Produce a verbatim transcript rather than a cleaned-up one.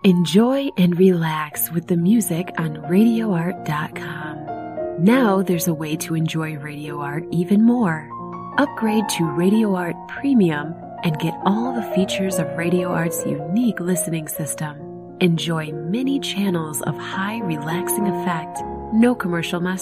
Enjoy and relax with the music on radio art dot com. Now there's a way to enjoy Radio Art even more. Upgrade to Radio Art Premium and get all the features of Radio Art's unique listening system. Enjoy many channels of high relaxing effect, no commercial messages.